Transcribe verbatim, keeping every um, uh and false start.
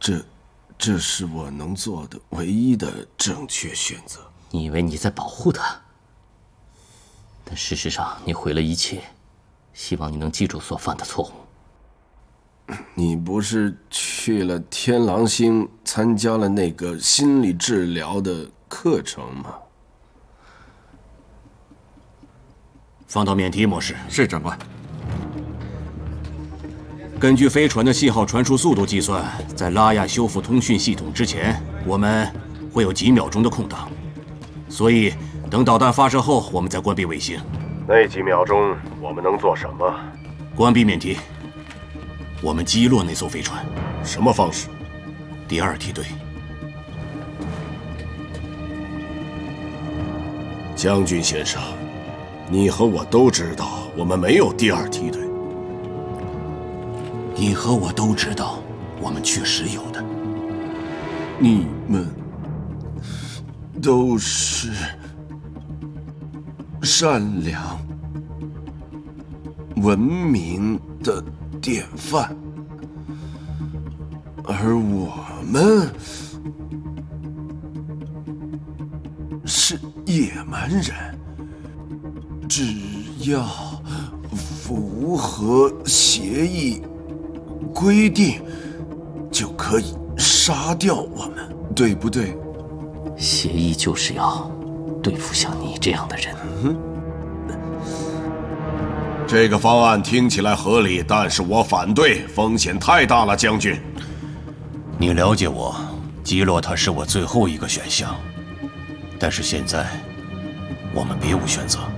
这，这是我能做的唯一的正确选择。 你以为你在保护他，但事实上你毁了一切。希望你能记住所犯的错误。 你不是去了天狼星参加了那个心理治疗的课程吗？ 放到免提模式。 是，长官。 根据飞船的信号传输速度计算，在拉亚修复通讯系统之前，我们会有几秒钟的空档，所以等导弹发射后，我们再关闭卫星。 那几秒钟我们能做什么？ 关闭免提。我们击落那艘飞船。 什么方式？ 第二梯队。 将军先生，你和我都知道，我们没有第二梯队。 你和我都知道，我们确实有的。 你们都是善良、文明的典范，而我们是野蛮人。只要符合协议规定，就可以杀掉我们，对不对？ 协议就是要对付像你这样的人。 嗯，这个方案听起来合理，但是我反对，风险太大了，将军。 你了解我，击落他是我最后一个选项，但是现在我们别无选择。